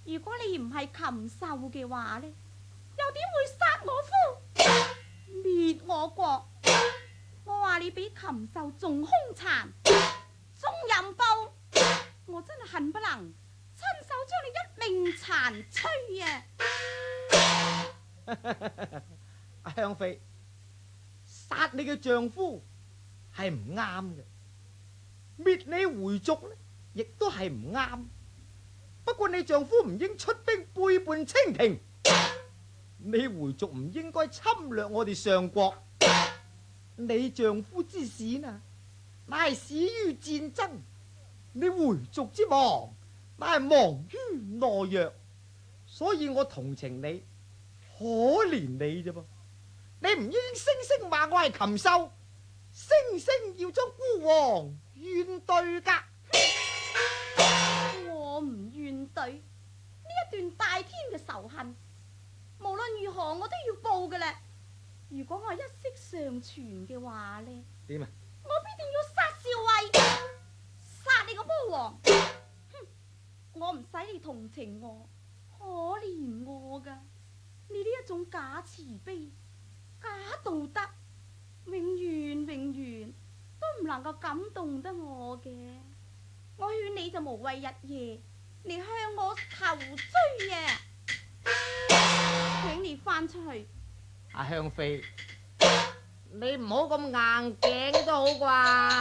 如果你唔係禽獸嘅話呢，又點會殺我夫、滅我國？我話你比禽獸仲兇殘、仲淫暴，我真係恨不能親手將你一命殘摧啊！ 阿香妃，殺你嘅丈夫係唔啱嘅，滅你回族呢，亦都係唔啱。不過你丈夫唔應出兵背叛清廷，你回族唔應該侵略我哋上國。你丈夫之死呢，乃係死於戰爭；你回族之亡，乃係亡於懦弱。所以我同情你，可憐你啫噃。你唔應聲聲話我係禽獸，聲聲要將孤王怨對噶。 我唔怨對呢一段大天嘅仇恨，無論如何我都要報嘅啦。如果我一息尚存嘅話呢， 點啊？ 我必定要殺少尉，殺你個魔王！哼，我唔使你同情我，可憐我噶。你呢一種假慈悲、假道德，永遠都唔能夠感動得我嘅。我勸你就無謂日夜你向我求追啊！請你翻出去。 阿香妃，你唔好咁硬頸都好啩。